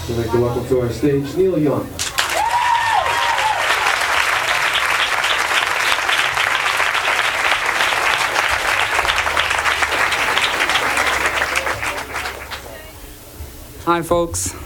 I'd like to welcome to our stage Neil Young. Hi folks,